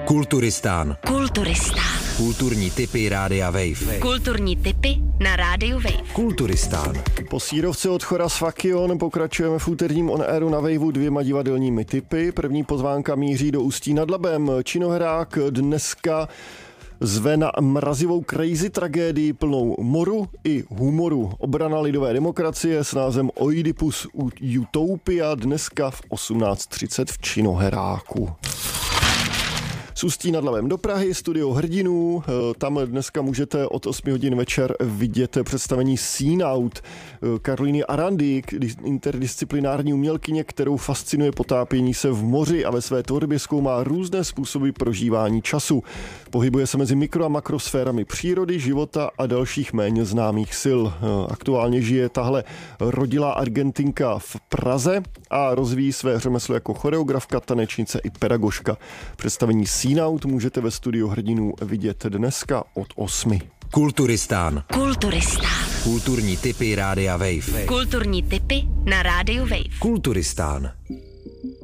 Kulturistán. Kulturistán. Kulturní tipy Rádia Wave. Kulturní tipy na Rádiu Wave. Kulturistán. Po sírovce od Choras Fakion pokračujeme v úterním on airu na Waveu 2 divadelními tipy. První pozvánka míří do Ústí nad Labem. Činohrák dneska zve na mrazivou crazy tragédii plnou moru i humoru. Obrana lidové demokracie s názvem Oidipus Utopia dneska v 18:30 v Činoheráku. Z Ústí nad Labem do Prahy, studio Hrdinů, tam dneska můžete od 8 hodin večer vidět představení Scene Out Karolíny Arandy, interdisciplinární umělkyně, kterou fascinuje potápění se v moři a ve své tvorbě zkoumá různé způsoby prožívání času. Pohybuje se mezi mikro- a makrosférami přírody, života a dalších méně známých sil. Aktuálně žije tahle rodilá Argentinka v Praze a rozvíjí své řemeslo jako choreografka, tanečnice i pedagožka. Představení Scene Out můžete ve studiu Hrdinů vidět dneska od 8. Kulturistán. Kulturistán. Kulturní tipy Rádia Wave. Kulturní tipy na Rádiu Wave. Kulturistán.